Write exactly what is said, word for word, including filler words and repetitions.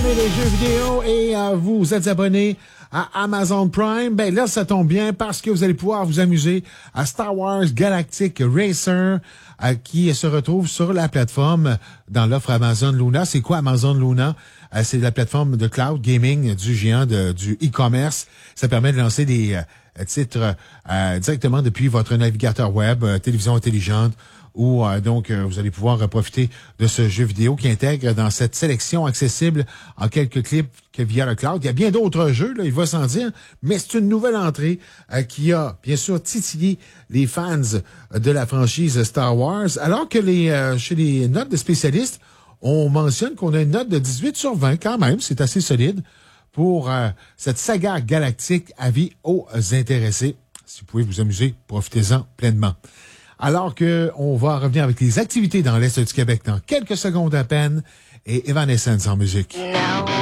aimez les jeux vidéo et euh, vous êtes abonné à Amazon Prime, ben là, ça tombe bien parce que vous allez pouvoir vous amuser à Star Wars Galactic Racer euh, qui se retrouve sur la plateforme dans l'offre Amazon Luna. C'est quoi Amazon Luna? Euh, c'est la plateforme de cloud gaming du géant de, du e-commerce. Ça permet de lancer des euh, titres euh, directement depuis votre navigateur web, euh, télévision intelligente, où euh, donc euh, vous allez pouvoir euh, profiter de ce jeu vidéo qui intègre dans cette sélection accessible en quelques clips que via le cloud. Il y a bien d'autres jeux, là, il va sans dire, mais c'est une nouvelle entrée euh, qui a bien sûr titillé les fans de la franchise Star Wars, alors que les euh, chez les notes de spécialistes, on mentionne qu'on a une note de dix-huit sur vingt quand même, c'est assez solide pour euh, cette saga galactique. Avis aux intéressés. Si vous pouvez vous amuser, profitez-en pleinement. Alors que on va revenir avec les activités dans l'Est du Québec dans quelques secondes à peine et Evanescence en musique. No.